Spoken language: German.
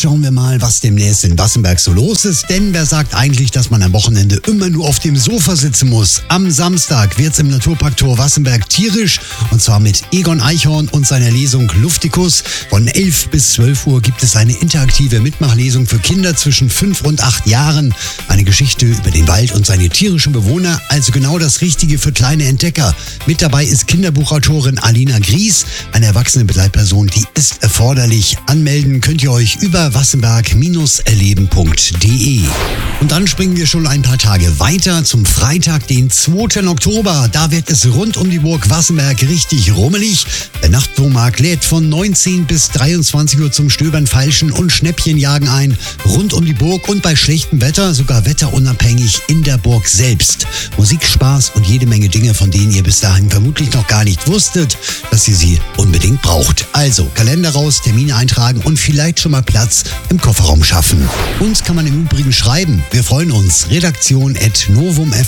schauen wir mal, was demnächst in Wassenberg so los ist. Denn wer sagt eigentlich, dass man am Wochenende immer nur auf dem Sofa sitzen muss? Am Samstag wird's im Naturpark Tor Wassenberg tierisch. Und zwar mit Egon Eichhorn und seiner Lesung Luftikus. Von 11 bis 12 Uhr gibt es eine interaktive Mitmachlesung für Kinder zwischen 5 und 8 Jahren. Eine Geschichte über den Wald und seine tierischen Bewohner. Also genau das Richtige für kleine Entdecker. Mit dabei ist Kinderbuchautorin Alina Gries, eine erwachsene Begleitperson, die ist erforderlich. Anmelden könnt ihr euch über wassenberg-erleben.de. Und dann springen wir schon ein paar Tage weiter zum Freitag, den 2. Oktober. Da wird es rund um die Burg Wassenberg richtig rummelig. Der Nachtflohmarkt lädt von 19 bis 23 Uhr zum Stöbern, Feilschen und Schnäppchenjagen ein. Rund um die Burg und bei schlechtem Wetter, sogar wetterunabhängig in der Burg selbst. Musik, Spaß und jede Menge Dinge, von denen ihr bis dahin vermutlich noch gar nicht wusstet, dass ihr sie unbedingt braucht. Also Kalender raus, Termine eintragen und vielleicht schon mal Platz im Kofferraum schaffen. Uns kann man im Übrigen schreiben. Wir freuen uns. Redaktion@novum